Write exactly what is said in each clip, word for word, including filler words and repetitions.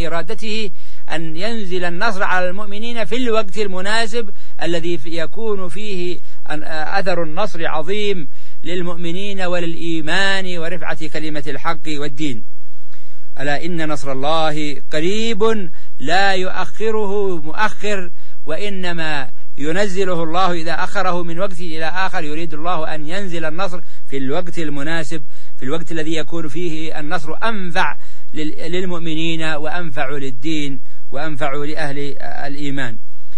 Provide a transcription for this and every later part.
إرادته أن ينزل النصر على المؤمنين في الوقت المناسب الذي يكون فيه أثر النصر عظيم للمؤمنين وللإيمان ورفعة كلمة الحق والدين. ألا إن نصر الله قريب لا يؤخره مؤخر، وإنما ينزله الله إذا أخره من وقت إلى آخر. يريد الله أن ينزل النصر في الوقت المناسب، في الوقت الذي يكون فيه النصر أنفع للمؤمنين وأنفع للدين وأنفع لأهل الإيمان.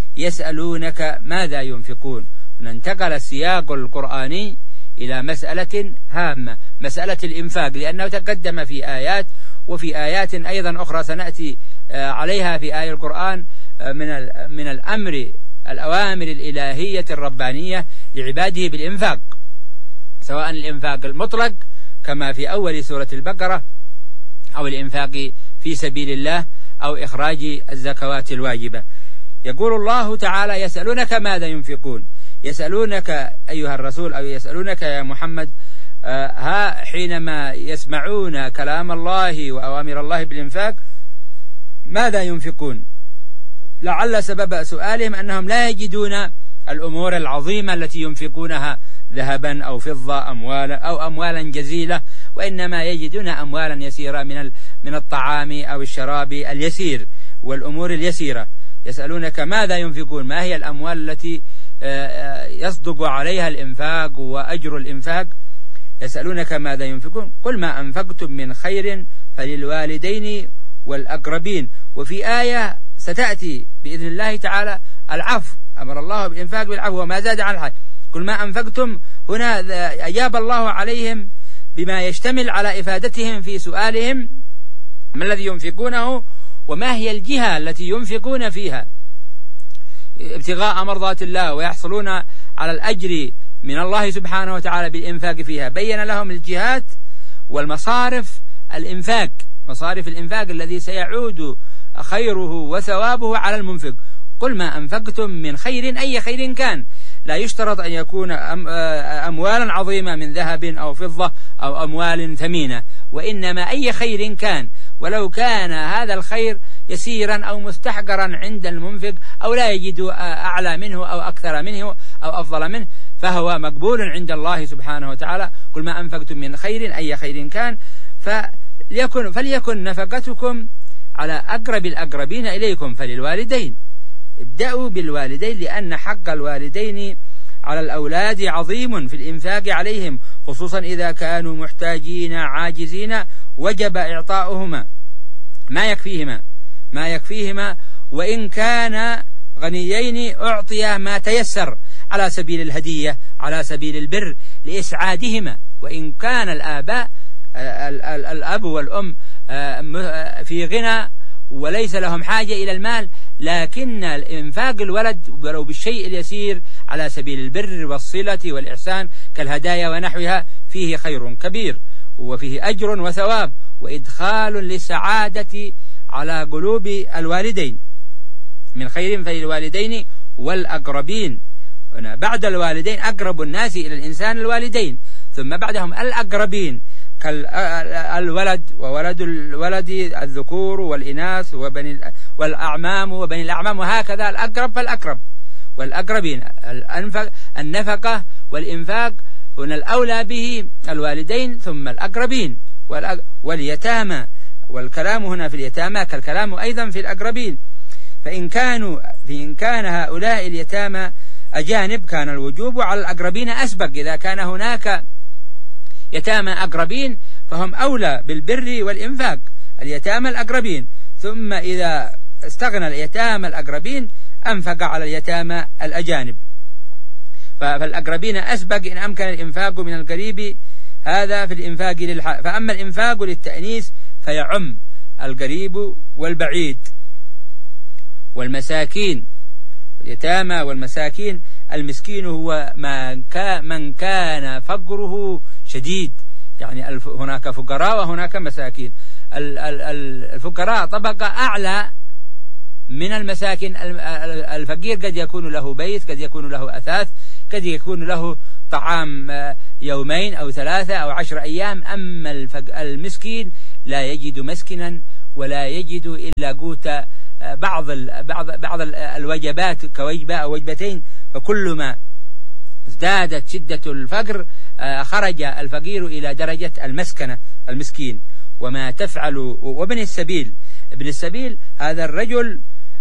يسألونك ماذا ينفقون. ننتقل السياق القرآني إلى مسألة هامة، مسألة الإنفاق، لأنه تقدم في آيات وفي آيات أيضا أخرى سنأتي عليها في آية القرآن من من الأمر الأوامر الإلهية الربانية لعباده بالإنفاق، سواء الإنفاق المطلق كما في أول سورة البقرة، أو الإنفاق في سبيل الله، أو إخراج الزكوات الواجبة. يقول الله تعالى: يسألونك ماذا ينفقون. يسألونك أيها الرسول، أو يسألونك يا محمد، ها حينما يسمعون كلام الله وأوامر الله بالإنفاق ماذا ينفقون؟ لعل سبب سؤالهم أنهم لا يجدون الأمور العظيمة التي ينفقونها، ذهبا أو فضة أموالا أو أموالا جزيلة، وإنما يجدون أموالا يسيرة من من الطعام أو الشراب اليسير والأمور اليسيرة. يسألونك ماذا ينفقون، ما هي الأموال التي يصدق عليها الإنفاق وأجر الإنفاق. يسألونك ماذا ينفقون، قل ما أنفقتم من خير فللوالدين والأقربين. وفي آية ستأتي بإذن الله تعالى العفو، أمر الله بالإنفاق بالعفو وما زاد عن الحد. قل ما أنفقتم، هنا أجاب الله عليهم بما يشتمل على إفادتهم في سؤالهم ما الذي ينفقونه وما هي الجهة التي ينفقون فيها ابتغاء مرضات الله ويحصلون على الأجر من الله سبحانه وتعالى بالإنفاق فيها. بين لهم الجهات والمصارف الإنفاق، مصارف الإنفاق الذي سيعود خيره وثوابه على المنفق. قل ما أنفقتم من خير، أي خير كان، لا يشترط أن يكون أموالا عظيمة من ذهب أو فضة أو أموال ثمينة، وإنما أي خير كان، ولو كان هذا الخير يسيرا أو مستحقرا عند المنفق، أو لا يجد أعلى منه أو أكثر منه أو أفضل منه، فهو مقبول عند الله سبحانه وتعالى. قل ما أنفقتم من خير، أي خير كان، فليكن, فليكن نفقتكم على أقرب الأقربين إليكم، فللوالدين. ابدأوا بالوالدين، لأن حق الوالدين على الأولاد عظيم في الإنفاق عليهم، خصوصا إذا كانوا محتاجين عاجزين، وجب إعطاؤهما ما يكفيهما ما يكفيهما وإن كان غنيين أعطي ما تيسر على سبيل الهدية، على سبيل البر لإسعادهما. وإن كان الآباء الأب والأم في غنى وليس لهم حاجة إلى المال، لكن الإنفاق الولد ولو بالشيء اليسير على سبيل البر والصلة والإحسان كالهدايا ونحوها فيه خير كبير، وفيه أجر وثواب وإدخال للسعادة على قلوب الوالدين. من خير فللوالدين والأقربين. بعد الوالدين أقرب الناس إلى الإنسان الوالدين، ثم بعدهم الأقربين كالولد وولد الولد الذكور والإناث وبني والأعمام وبني الأعمام، وهكذا الأقرب فالأقرب والأقربين. النفقة والإنفاق هنا الأولى به الوالدين ثم الأقربين واليتامى، والكلام هنا في اليتامى كالكلام أيضا في الأقربين. فإن كانوا فإن كان هؤلاء اليتامى أجانب كان الوجوب على الأقربين أسبق. إذا كان هناك يتامى أقربين فهم أولى بالبر والإنفاق، اليتامى الأقربين. ثم إذا استغنى اليتامى الأقربين أنفق على اليتامى الأجانب، فالأقربين أسبق إن أمكن الإنفاق من القريب، هذا في الإنفاق للح... فأما الإنفاق للتأنيث فيعم القريب والبعيد والمساكين. اليتامى والمساكين، المسكين هو من كان فقره شديد، يعني هناك فقراء وهناك مساكين. الفقراء طبقة أعلى من المساكين. الفقير قد يكون له بيت، قد يكون له أثاث، قد يكون له طعام يومين أو ثلاثة أو عشر أيام. أما المسكين لا يجد مسكنا ولا يجد إلا قوت بعض بعض بعض الوجبات كوجبة أو وجبتين، فكلما ازدادت شدة الفقر خرج الفقير إلى درجة المسكنة المسكين. وما تفعل وابن السبيل، ابن السبيل هذا الرجل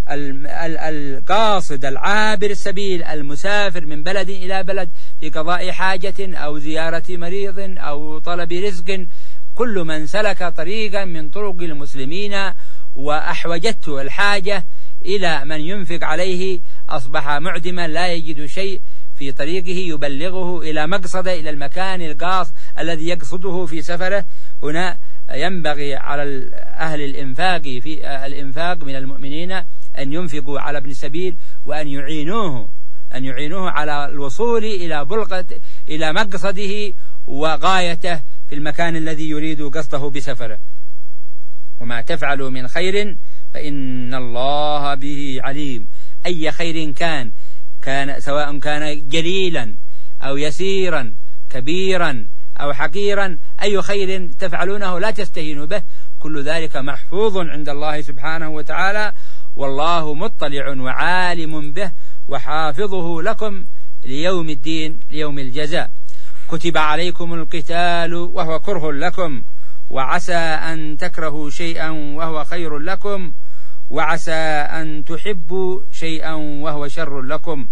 القاصد العابر السبيل المسافر من بلد إلى بلد في قضاء حاجة أو زيارة مريض أو طلب رزق، كل من سلك طريقا من طرق المسلمين وأحوجته الحاجة إلى من ينفق عليه أصبح معدما لا يجد شيء في طريقه يبلغه إلى مقصده، إلى المكان القاص الذي يقصده في سفره. هنا ينبغي على أهل الإنفاق في الإنفاق من المؤمنين أن ينفقوا على ابن السبيل وأن يعينوه أن يعينوه على الوصول إلى بلغة إلى مقصده وغايته في المكان الذي يريد قصده بسفره. وما تفعلوا من خير فإن الله به عليم. أي خير كان كان سواء كان جليلا أو يسيرا كبيرا أو حقيرا، أي خير تفعلونه لا تستهينوا به، كل ذلك محفوظ عند الله سبحانه وتعالى، والله مطلع وعالم به وحافظه لكم ليوم الدين ليوم الجزاء. كتب عليكم القتال وهو كره لكم، وعسى أن تكرهوا شيئا وهو خير لكم، وعسى أن تحبوا شيئا وهو شر لكم،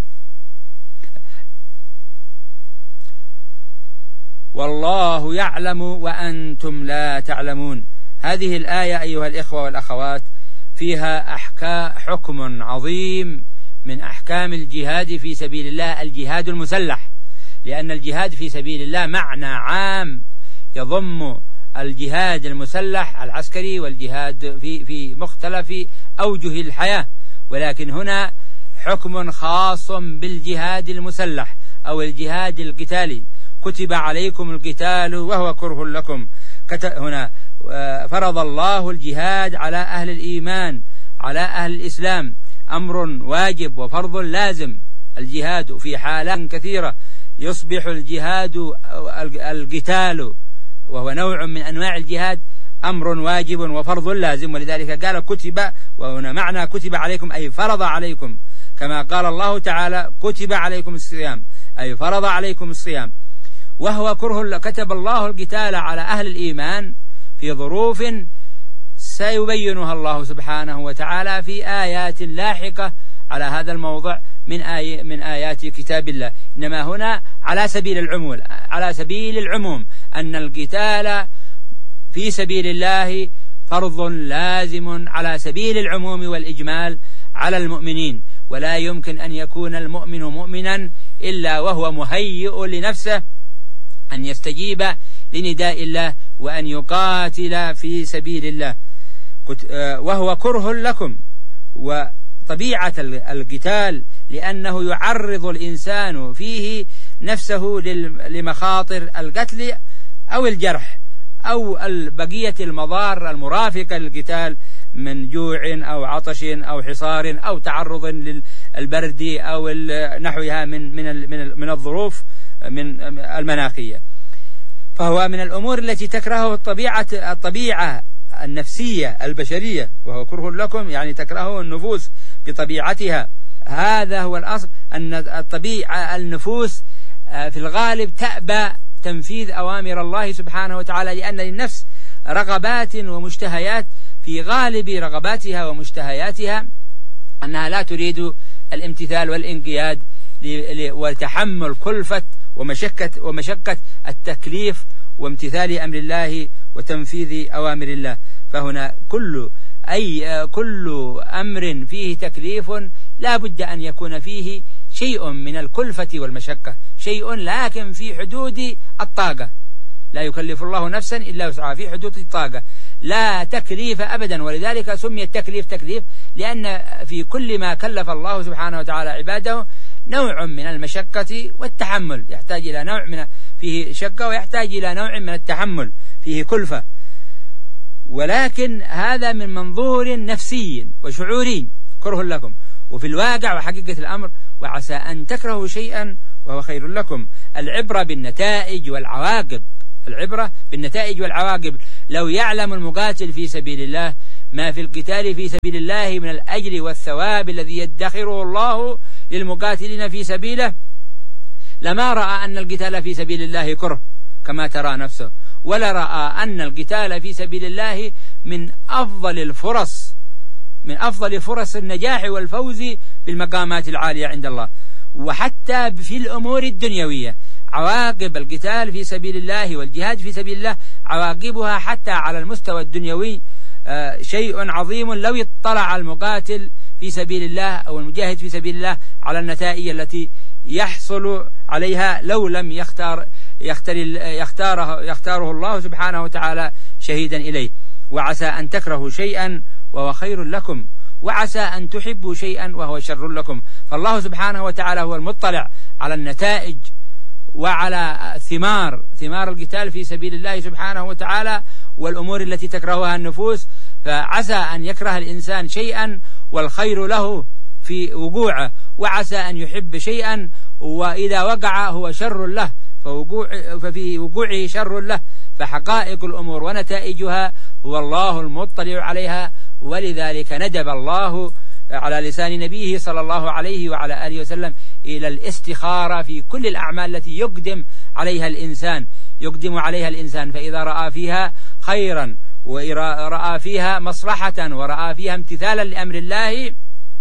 والله يعلم وأنتم لا تعلمون. هذه الآية أيها الإخوة والأخوات فيها أحكام حكم عظيم من أحكام الجهاد في سبيل الله، الجهاد المسلح، لأن الجهاد في سبيل الله معنى عام يضم الجهاد المسلح العسكري والجهاد في في مختلف أوجه الحياة، ولكن هنا حكم خاص بالجهاد المسلح أو الجهاد القتالي. كتب عليكم القتال وهو كره لكم. هنا فرض الله الجهاد على أهل الإيمان على أهل الإسلام، أمر واجب وفرض لازم. الجهاد في حالات كثيرة يصبح الجهاد القتال وهو نوع من أنواع الجهاد أمر واجب وفرض لازم، ولذلك قال كتب، وهنا معنى كتب عليكم أي فرض عليكم، كما قال الله تعالى كتب عليكم الصيام أي فرض عليكم الصيام. وهو كره، كتب الله القتال على أهل الإيمان في ظروف سيبينها الله سبحانه وتعالى في آيات لاحقة على هذا الموضع من آي من آيات كتاب الله، إنما هنا على سبيل العموم على سبيل العموم أن القتال في سبيل الله فرض لازم على سبيل العموم والإجمال على المؤمنين، ولا يمكن أن يكون المؤمن مؤمنا إلا وهو مهيئ لنفسه أن يستجيب لنداء الله وأن يقاتل في سبيل الله. وهو كره لكم، وطبيعة القتال لأنه يعرض الإنسان فيه نفسه لمخاطر القتل أو الجرح أو بقية المضار المرافقة للقتال من جوع أو عطش أو حصار أو تعرض للبرد أو نحوها من من من الظروف من المناخية. فهو من الأمور التي تكرهه الطبيعة الطبيعة النفسية البشرية، وهو كره لكم يعني تكرهه النفوس بطبيعتها. هذا هو الأصل، أن الطبيعة النفوس في الغالب تأبى تنفيذ أوامر الله سبحانه وتعالى، لأن للنفس رغبات ومشتهيات، في غالب رغباتها ومشتهياتها أنها لا تريد الامتثال والانقياد وتحمل كلفة ومشقة ومشقة التكليف وامتثال أمر الله وتنفيذ أوامر الله. فهنا كل أي كل أمر فيه تكليف لا بد أن يكون فيه شيء من الكلفة والمشقة، شيء لكن في حدود الطاقة، لا يكلف الله نفسا إلا وسعها، في حدود الطاقة، لا تكليف أبدا. ولذلك سمي التكليف تكليف، لأن في كل ما كلف الله سبحانه وتعالى عباده نوع من المشقة والتحمل، يحتاج إلى نوع من فيه شقة ويحتاج إلى نوع من التحمل فيه كلفة، ولكن هذا من منظور نفسي وشعوري كره لكم. وفي الواقع وحقيقة الأمر وعسى أن تكرهوا شيئا وهو خير لكم. العبرة بالنتائج والعواقب، العبرة بالنتائج والعواقب. لو يعلم المقاتل في سبيل الله ما في القتال في سبيل الله من الأجر والثواب الذي يدخره الله للمقاتلين في سبيله لما رأى أن القتال في سبيل الله كره كما ترى نفسه، ولا رأى أن القتال في سبيل الله من أفضل الفرص من أفضل فرص النجاح والفوز بالمقامات العالية عند الله. وحتى في الأمور الدنيوية عواقب القتال في سبيل الله والجهاد في سبيل الله عواقبها حتى على المستوى الدنيوي شيء عظيم لو اطلع المقاتل في سبيل الله أو المجاهد في سبيل الله على النتائج التي يحصل عليها لو لم يختار يختار يختاره, يختاره الله سبحانه وتعالى شهيدا إليه. وعسى أن تكرهوا شيئا وهو خير لكم، وعسى أن تحبوا شيئا وهو شر لكم. فالله سبحانه وتعالى هو المطلع على النتائج وعلى ثمار ثمار القتال في سبيل الله سبحانه وتعالى والأمور التي تكرهها النفوس. فعسى أن يكره الإنسان شيئا والخير له في وقوعه، وعسى أن يحب شيئا وإذا وقع هو شر له ففي وقوعه شر له. فحقائق الأمور ونتائجها هو الله المطلع عليها، ولذلك ندب الله على لسان نبيه صلى الله عليه وعلى آله وسلم إلى الاستخارة في كل الأعمال التي يقدم عليها الإنسان يقدم عليها الإنسان فإذا رأى فيها خيرا ورأى فيها مصلحة ورأى فيها امتثالا لأمر الله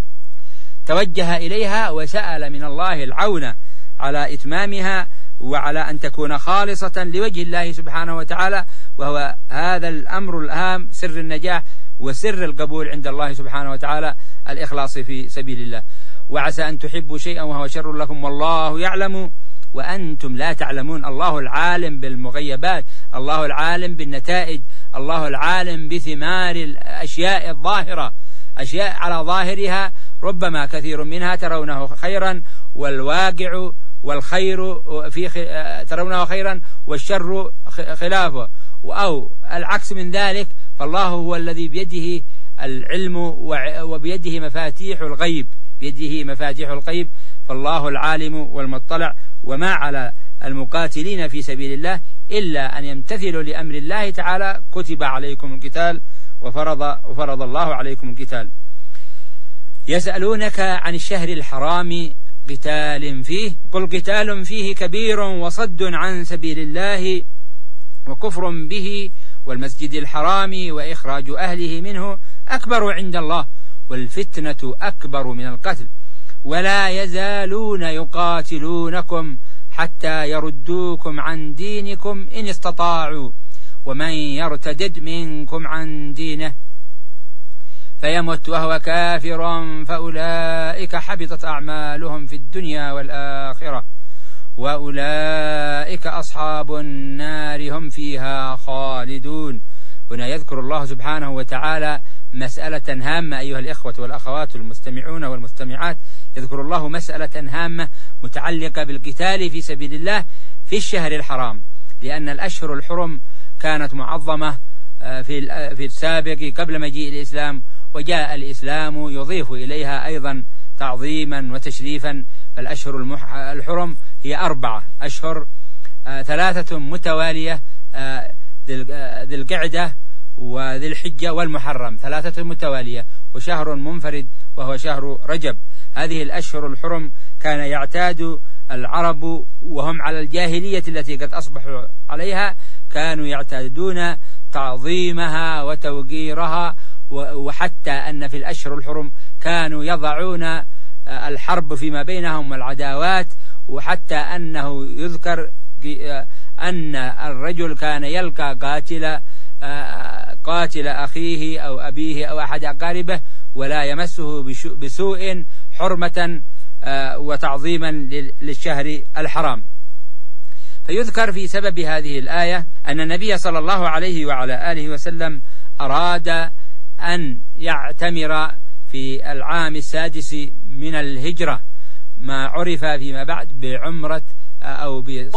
توجه إليها وسأل من الله العون على إتمامها وعلى أن تكون خالصة لوجه الله سبحانه وتعالى، وهو هذا الأمر الهام سر النجاح وسر القبول عند الله سبحانه وتعالى الإخلاص في سبيل الله. وعسى أن تحبوا شيئا وهو شر لكم والله يعلم وأنتم لا تعلمون. الله العالم بالمغيبات، الله العالم بالنتائج، الله العالم بثمار الأشياء الظاهرة، أشياء على ظاهرها ربما كثير منها ترونه خيرا والواقع والخير في ترونه خيرا والشر خلافه، أو العكس من ذلك. فالله هو الذي بيده العلم وبيده مفاتيح الغيب بيده مفاتيح الغيب فالله العالم والمطلع. وما على المقاتلين في سبيل الله إلا أن يمتثلوا لأمر الله تعالى. كتب عليكم القتال وفرض, وفرض الله عليكم القتال. يسألونك عن الشهر الحرام قتال فيه قل قتال فيه كبير وصد عن سبيل الله وكفر به والمسجد الحرام وإخراج أهله منه أكبر عند الله والفتنة أكبر من القتل ولا يزالون يقاتلونكم حتى يردوكم عن دينكم إن استطاعوا ومن يرتدد منكم عن دينه فيمت وهو كافر فأولئك حبطت أعمالهم في الدنيا والآخرة وأولئك أصحاب النار هم فيها خالدون. هنا يذكر الله سبحانه وتعالى مسألة هامة أيها الإخوة والأخوات المستمعون والمستمعات. يذكر الله مسألة هامة متعلقة بالقتال في سبيل الله في الشهر الحرام، لأن الأشهر الحرم كانت معظمة في في السابق قبل مجيء الإسلام، وجاء الإسلام يضيف إليها أيضا تعظيما وتشريفا. فالأشهر الحرم هي أربعة أشهر، ثلاثة متوالية، ذي القعدة وذي الحجة والمحرم، ثلاثة متوالية، وشهر منفرد وهو شهر رجب. هذه الأشهر الحرم كان يعتاد العرب وهم على الجاهلية التي قد أصبحوا عليها، كانوا يعتادون تعظيمها وتوقيرها، وحتى أن في الأشهر الحرم كانوا يضعون الحرب فيما بينهم والعداوات، وحتى أنه يذكر أن الرجل كان يلقى قاتل قاتل أخيه أو أبيه أو أحد أقاربه ولا يمسه بسوء حرمة وتعظيما للشهر الحرام. فيذكر في سبب هذه الآية أن النبي صلى الله عليه وعلى آله وسلم أراد أن يعتمر في العام السادس من الهجرة، ما عرف فيما بعد بعمرة أو